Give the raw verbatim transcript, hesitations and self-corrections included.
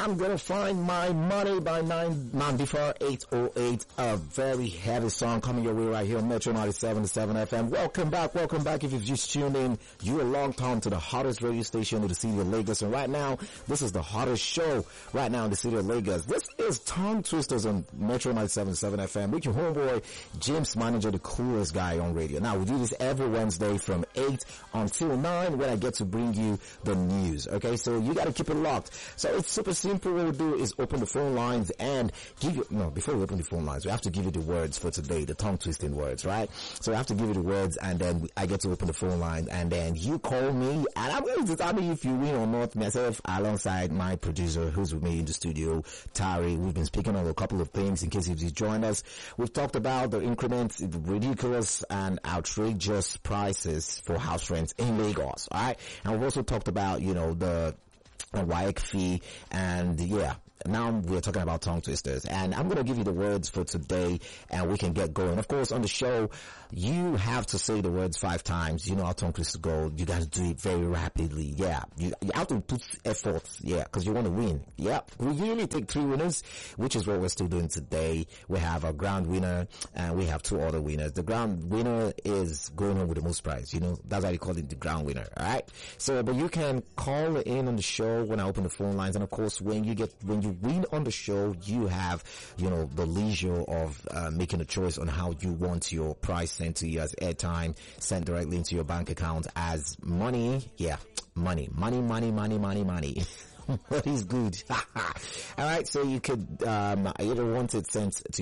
I'm gonna find my money by nine, nine before eight oh eight. A very heavy song coming your way right here on Metro ninety-seven point seven F M. Welcome back, welcome back. If you've just tuned in, you are logged on to the hottest radio station in the city of Lagos. And right now, this is the hottest show right now in the city of Lagos. This is Tongue Twisters on Metro ninety-seven point seven F M with your homeboy, James Manager, the coolest guy on radio. Now, we do this every Wednesday from eight until nine when I get to bring you the news. Okay, so you gotta keep it locked. So it's super simple. What we do is open the phone lines and give you, no, before we open the phone lines, we have to give you the words for today, the tongue twisting words, right? So we have to give you the words and then I get to open the phone line and then you call me and I'm going to tell me if you win or not, myself alongside my producer who's with me in the studio, Tari. We've been speaking on a couple of things in case if you joined us. We've talked about the increments, the ridiculous and outrageous prices for house rents in Lagos, alright? And we've also talked about, you know, the a W A E C fee, and yeah, now we're talking about tongue twisters, and I'm gonna give you the words for today, and we can get going. Of course, on the show, you have to say the words five times. You know how tongue twisters go. You gotta do it very rapidly. Yeah, you, you have to put effort. Yeah, because you want to win. Yeah, we usually take three winners, which is what we're still doing today. We have a grand winner, and we have two other winners. The grand winner is going home with the most prize. You know, that's why they call it the grand winner. All right. So, but you can call in on the show when I open the phone lines, and of course when you get when you win on the show, you have, you know, the leisure of uh, making a choice on how you want your price sent to you as airtime, sent directly into your bank account as money. Yeah, money money money money money money what is good? All right, so you could um either want it sent to